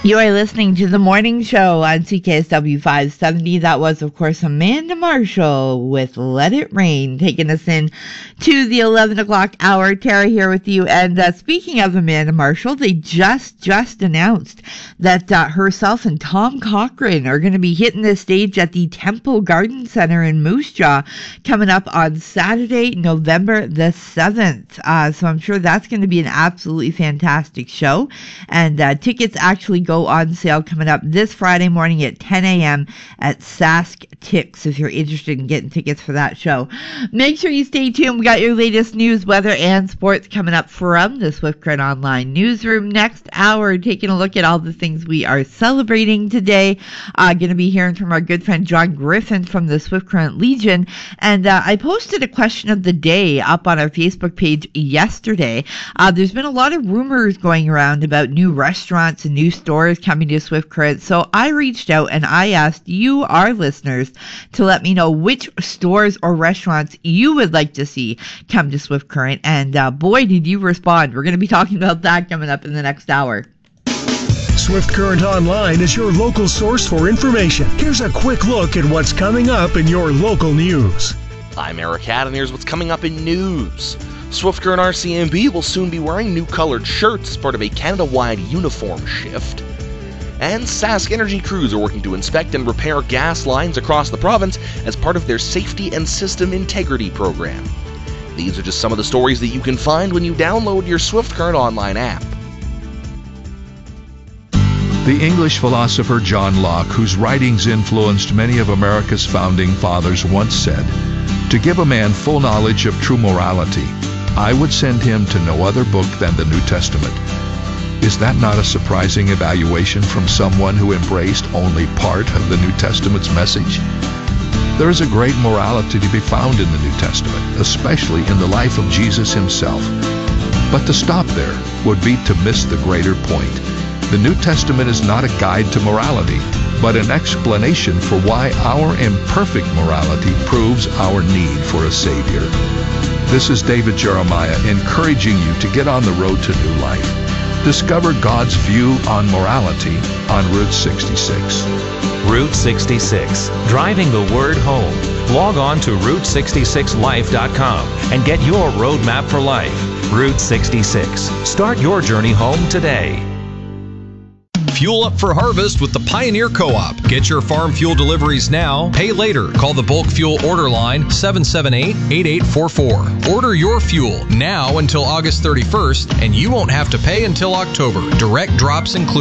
You are listening to The Morning Show on CKSW 570. That was, of course, Amanda Marshall with Let It Rain, taking us in to the 11 o'clock hour. Tara here with you. And speaking of Amanda Marshall, they just announced that herself and Tom Cochrane are going to be hitting the stage at the Temple Garden Center in Moose Jaw coming up on Saturday, November the 7th. So I'm sure that's going to be an absolutely fantastic show. And tickets actually go on sale coming up this Friday morning at 10 a.m. at Sask Tix if you're interested in getting tickets for that show. Make sure you stay tuned. We got your latest news, weather, and sports coming up from the Swift Current Online newsroom. Next hour, taking a look at all the things we are celebrating today. Going to be hearing from our good friend John Griffin from the Swift Current Legion. And I posted a question of the day up on our Facebook page yesterday. There's been a lot of rumors going around about new restaurants and new stores coming to Swift Current. So I reached out and I asked you, our listeners, to let me know which stores or restaurants you would like to see come to Swift Current. And boy, did you respond. We're going to be talking about that coming up in the next hour. Swift Current Online is your local source for information. Here's a quick look at what's coming up in your local news. I'm Eric Hadd, and here's what's coming up in news. Swift Current RCMB will soon be wearing new colored shirts as part of a Canada-wide uniform shift. And Sask Energy crews are working to inspect and repair gas lines across the province as part of their Safety and System Integrity program. These are just some of the stories that you can find when you download your Swift Current Online app. The English philosopher John Locke, whose writings influenced many of America's founding fathers, once said, "To give a man full knowledge of true morality, I would send him to no other book than the New Testament." Is that not a surprising evaluation from someone who embraced only part of the New Testament's message? There is a great morality to be found in the New Testament, especially in the life of Jesus himself. But to stop there would be to miss the greater point. The New Testament is not a guide to morality, but an explanation for why our imperfect morality proves our need for a Savior. This is David Jeremiah encouraging you to get on the road to new life. Discover God's view on morality on Route 66. Route 66, driving the word home. Log on to Route66Life.com and get your roadmap for life. Route 66. Start your journey home today. Fuel up for harvest with the Pioneer Co-op. Get your farm fuel deliveries now. Pay later. Call the bulk fuel order line 778-8844. Order your fuel now until August 31st, and you won't have to pay until October. Direct drops included.